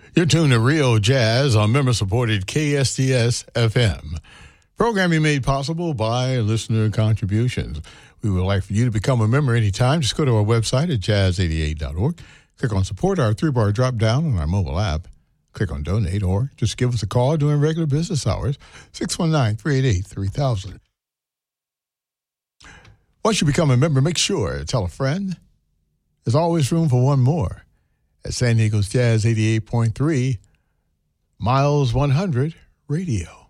You're tuned to Real Jazz on member-supported KSDS FM. Programming made possible by listener contributions. We would like for you to become a member anytime. Just go to our website at jazz88.org. Click on support, our 3-bar drop-down on our mobile app. Click on donate, or just give us a call during regular business hours, 619-388-3000. Once you become a member, make sure to tell a friend. There's always room for one more at San Diego's Jazz 88.3, Miles 100 Radio.